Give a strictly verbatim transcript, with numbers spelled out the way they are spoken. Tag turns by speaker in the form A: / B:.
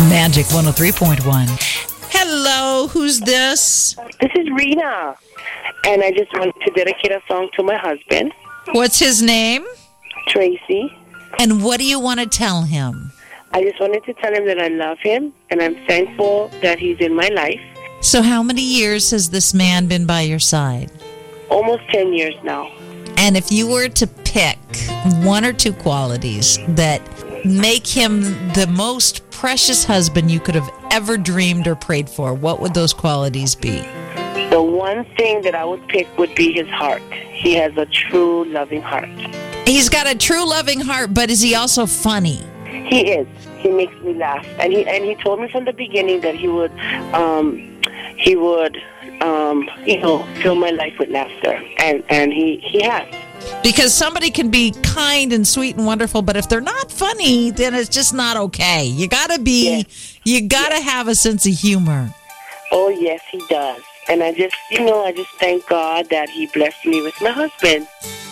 A: Magic one oh three point one. Hello, who's this?
B: This is Rena, and I just wanted to dedicate a song to my husband,
A: What's his name?
B: Tracy.
A: And what do you want to tell him?
B: I just wanted to tell him that I love him, and I'm thankful that he's in my life.
A: So how many years has this man been by your side?
B: Almost ten years now.
A: And if you were to pick one or two qualities that make him the most precious husband you could have ever dreamed or prayed for, what would those qualities be?
B: The one thing that I would pick would be his heart. He has a true loving heart.
A: He's got a true loving heart, but is he also funny?
B: He is. He makes me laugh, and he and he told me from the beginning that he would, um, he would, um, you know, fill my life with laughter, and and he he has.
A: Because somebody can be kind and sweet and wonderful, but if they're not funny, then it's just not okay. You gotta be,
B: Yes.
A: you gotta
B: Yes.
A: have a sense of humor.
B: Oh yes, he does, and I just, you know, I just thank God that He blessed me with my husband.